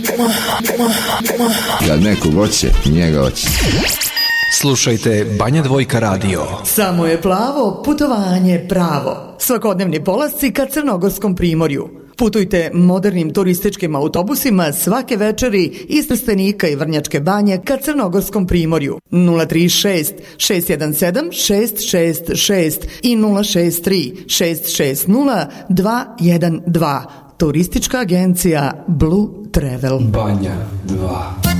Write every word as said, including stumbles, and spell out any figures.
Kad nekog hoće, njega hoće. Slušajte Banja Dvojka radio. Samo je plavo, putovanje pravo. Svakodnevni polasci ka Crnogorskom primorju. Putujte modernim turističkim autobusima svake večeri iz Trstenika i Vrnjačke Banje ka Crnogorskom primorju. nula tri šest šest jedan sedam šest šest šest i nula šest tri šest šest nula dva jedan dva. Turistička agencija Blue Travel. Banja dva.